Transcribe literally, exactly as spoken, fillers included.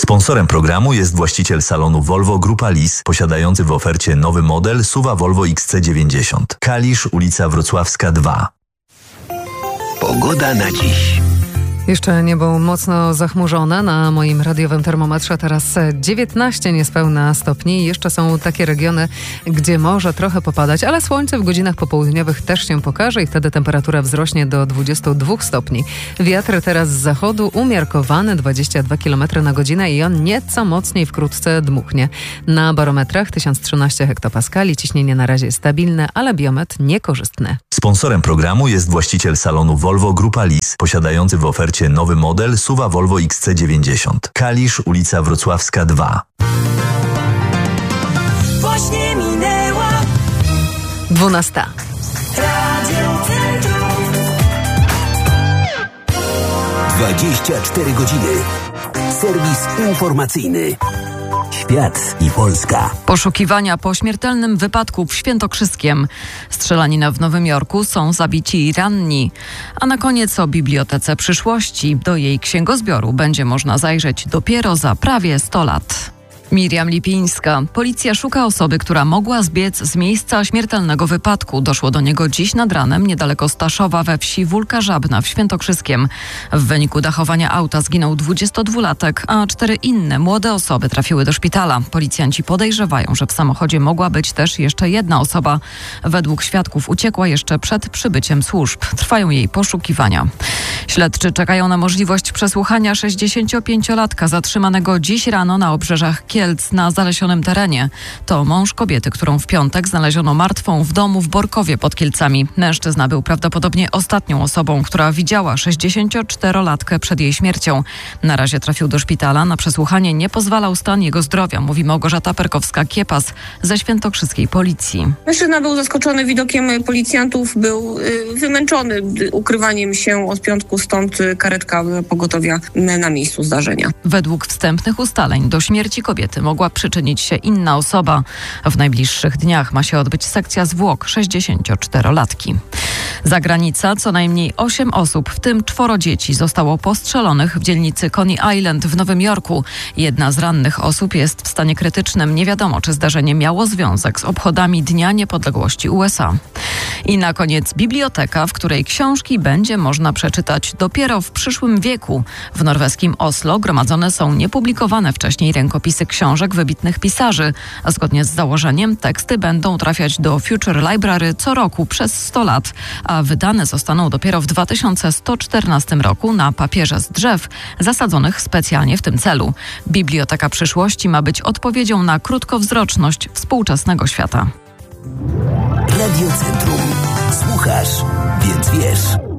Sponsorem programu jest właściciel salonu Volvo Grupa Lis, posiadający w ofercie nowy model S U V-a Volvo X C dziewięćdziesiąt. Kalisz, ulica Wrocławska dwa. Pogoda na dziś. Jeszcze niebo mocno zachmurzone na moim radiowym termometrze. Teraz dziewiętnaście niespełna stopni. Jeszcze są takie regiony, gdzie może trochę popadać, ale słońce w godzinach popołudniowych też się pokaże i wtedy temperatura wzrośnie do dwudziestu dwóch stopni. Wiatr teraz z zachodu umiarkowany, dwadzieścia dwa kilometry na godzinę i on nieco mocniej wkrótce dmuchnie. Na barometrach tysiąc trzynaście hektopaskali, ciśnienie na razie stabilne, ale biometr niekorzystny. Sponsorem programu jest właściciel salonu Volvo Grupa Lis, posiadający w ofercie nowy model S U V-a Volvo X C dziewięćdziesiąt. Kalisz, ulica Wrocławska dwa. Właśnie minęła dwunasta. Radio Centrum. dwadzieścia cztery godziny. Serwis informacyjny. Świat i Polska. Poszukiwania po śmiertelnym wypadku w Świętokrzyskiem. Strzelanina w Nowym Jorku, są zabici i ranni. A na koniec o Bibliotece Przyszłości. Do jej księgozbioru będzie można zajrzeć dopiero za prawie sto lat. Miriam Lipińska. Policja szuka osoby, która mogła zbiec z miejsca śmiertelnego wypadku. Doszło do niego dziś nad ranem niedaleko Staszowa we wsi Wólka Żabna w Świętokrzyskiem. W wyniku dachowania auta zginął dwudziestodwulatek, a cztery inne młode osoby trafiły do szpitala. Policjanci podejrzewają, że w samochodzie mogła być też jeszcze jedna osoba. Według świadków uciekła jeszcze przed przybyciem służb. Trwają jej poszukiwania. Śledczy czekają na możliwość przesłuchania sześćdziesięciopięciolatka zatrzymanego dziś rano na obrzeżach Kielc na zalesionym terenie. To mąż kobiety, którą w piątek znaleziono martwą w domu w Borkowie pod Kielcami. Mężczyzna był prawdopodobnie ostatnią osobą, która widziała sześćdziesięcioczterolatkę przed jej śmiercią. Na razie trafił do szpitala. Na przesłuchanie nie pozwalał stan jego zdrowia, mówi Małgorzata Perkowska-Kiepas ze świętokrzyskiej policji. Mężczyzna był zaskoczony widokiem policjantów, był y, wymęczony ukrywaniem się od piątku, stąd karetka pogotowia na miejscu zdarzenia. Według wstępnych ustaleń do śmierci kobiety mogła przyczynić się inna osoba. W najbliższych dniach ma się odbyć sekcja zwłok sześćdziesięcioczterolatki. Zagranica, co najmniej osiem osób, w tym czworo dzieci, zostało postrzelonych w dzielnicy Coney Island w Nowym Jorku. Jedna z rannych osób jest w stanie krytycznym. Nie wiadomo, czy zdarzenie miało związek z obchodami Dnia Niepodległości U S A. I na koniec biblioteka, w której książki będzie można przeczytać dopiero w przyszłym wieku. W norweskim Oslo gromadzone są niepublikowane wcześniej rękopisy książek wybitnych pisarzy, a zgodnie z założeniem teksty będą trafiać do Future Library co roku przez sto lat, a wydane zostaną dopiero w dwa tysiące sto czternastym roku na papierze z drzew, zasadzonych specjalnie w tym celu. Biblioteka Przyszłości ma być odpowiedzią na krótkowzroczność współczesnego świata. Radio Centrum. Słuchasz, więc wiesz.